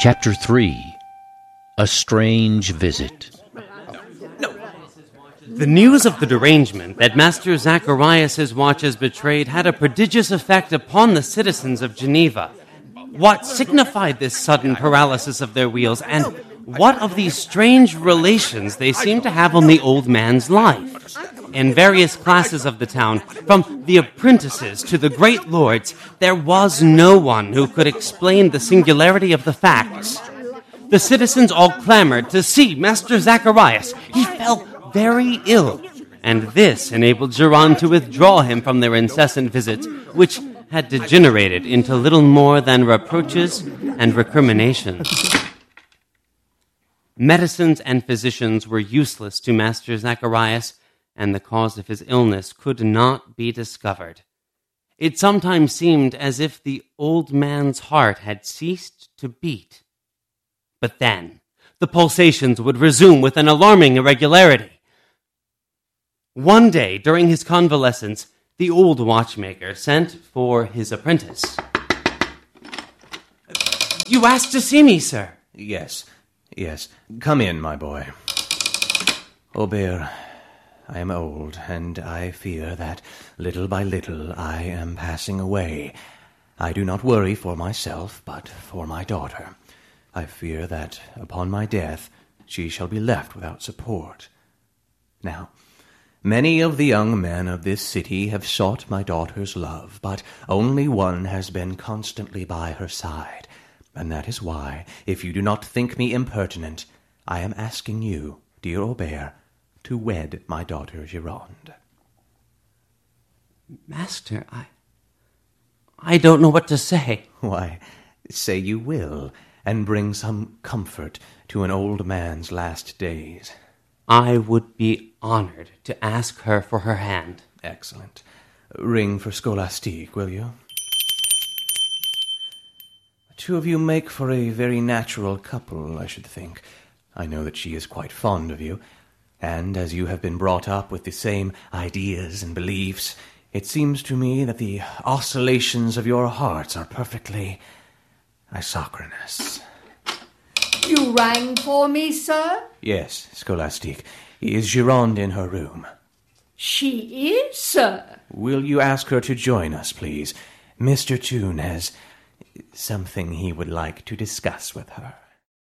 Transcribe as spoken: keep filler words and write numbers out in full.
Chapter three. A Strange Visit. The news of the derangement that Master Zacharias' watches betrayed had a prodigious effect upon the citizens of Geneva. What signified this sudden paralysis of their wheels, and what of these strange relations they seemed to have on the old man's life? In various classes of the town, from the apprentices to the great lords, there was no one who could explain the singularity of the facts. The citizens all clamored to see Master Zacharias. He fell very ill, and this enabled Giron to withdraw him from their incessant visits, which had degenerated into little more than reproaches and recriminations. Medicines and physicians were useless to Master Zacharias, and the cause of his illness could not be discovered. It sometimes seemed as if the old man's heart had ceased to beat. But then, the pulsations would resume with an alarming irregularity. One day, during his convalescence, the old watchmaker sent for his apprentice. "You asked to see me, sir." Yes, yes. Come in, my boy. Aubert, I am old, and I fear that little by little I am passing away. I do not worry for myself, but for my daughter. I fear that upon my death she shall be left without support. Now, many of the young men of this city have sought my daughter's love, but only one has been constantly by her side, and that is why, if you do not think me impertinent, I am asking you, dear Aubert, to wed my daughter Gironde. Master, I... I don't know what to say. Why, say you will, and bring some comfort to an old man's last days. I would be honored to ask her for her hand. Excellent. Ring for Scholastique, will you? The two of you make for a very natural couple, I should think. I know that she is quite fond of you, and as you have been brought up with the same ideas and beliefs, it seems to me that the oscillations of your hearts are perfectly isochronous. You rang for me, sir? Yes, Scholastique. Is Gironde in her room? She is, sir. Will you ask her to join us, please? Mister Toon has something he would like to discuss with her.